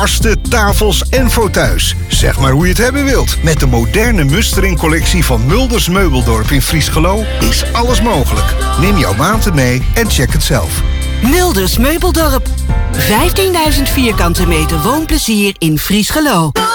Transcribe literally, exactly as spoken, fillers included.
kasten, tafels en fauteuils. Zeg maar hoe je het hebben wilt. Met de moderne mustering-collectie van Mulders Meubeldorp in Friesgelo is alles mogelijk. Neem jouw maten mee en check het zelf. Mulders Meubeldorp. vijftienduizend vierkante meter woonplezier in Friesgelo.